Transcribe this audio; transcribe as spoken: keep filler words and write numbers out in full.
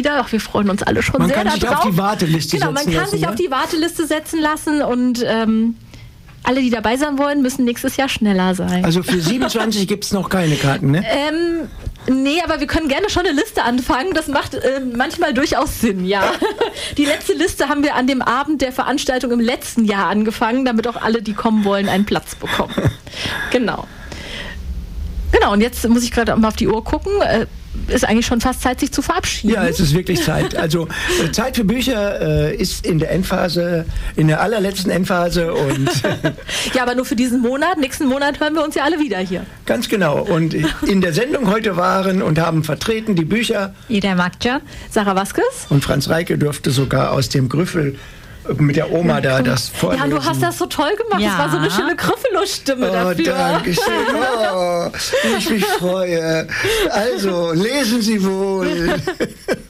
wieder. Ach, wir freuen uns alle schon man sehr darauf. Man kann sich auf die Warteliste genau, setzen man kann lassen, sich ja? auf die Warteliste setzen lassen und ähm, alle, die dabei sein wollen, müssen nächstes Jahr schneller sein. Also für siebenundzwanzig gibt es noch keine Karten, ne? Ähm, nee, aber wir können gerne schon eine Liste anfangen. Das macht äh, manchmal durchaus Sinn, ja. Die letzte Liste haben wir an dem Abend der Veranstaltung im letzten Jahr angefangen, damit auch alle, die kommen wollen, einen Platz bekommen. Genau. Genau, und jetzt muss ich gerade mal auf die Uhr gucken. Äh, ist eigentlich schon fast Zeit, sich zu verabschieden. Ja, es ist wirklich Zeit. Also äh, Zeit für Bücher äh, ist in der Endphase, in der allerletzten Endphase. Und ja, aber nur für diesen Monat. Nächsten Monat hören wir uns ja alle wieder hier. Ganz genau. Und in der Sendung heute waren und haben vertreten die Bücher Ida Magdja, Sarah Vasquez und Franz Reike durfte sogar aus dem Grüffel mit der Oma da das vorlesen. Ja, du hast das so toll gemacht. Ja. Das war so eine schöne Grüffelow-Stimme Oh, dafür. danke schön. Oh, wie ich mich freue. Also, lesen Sie wohl.